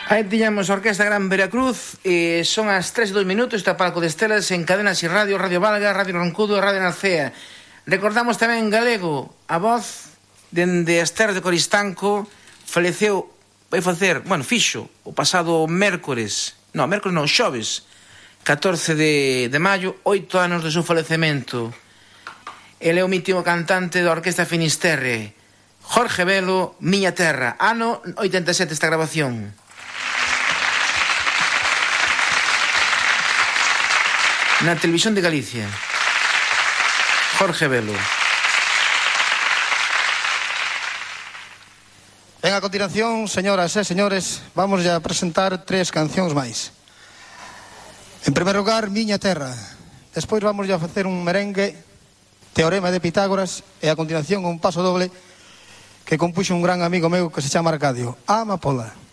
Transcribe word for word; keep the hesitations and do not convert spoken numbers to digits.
Aí tiñamos a Orquesta Gran Veracruz e son as tres e dos minutos. Está Palco de Estelas en Cadenas e Radio, Radio Valga, Radio Roncudo e Radio Nalcea. Recordamos tamén en galego a voz dende as terras de Coristanco. Faleceu, vai facer, bueno, fixo o pasado mércores, non, mércores non, xoves catorce de, de maio, oito anos do seu falecemento. Ele é o mítico cantante da Orquesta Finisterre, Jorge Velo, Miña Terra. Ano oitenta e sete esta grabación. Na Televisión de Galicia. Jorge Velo. En a continuación, señoras e señores, vamos a presentar tres cancións máis. En primeiro lugar, Miña Terra. Despois vamos a facer un merengue, Teorema de Pitágoras, e a continuación un paso doble que compuxo un gran amigo meu que se chama Arcadio, A Amapola.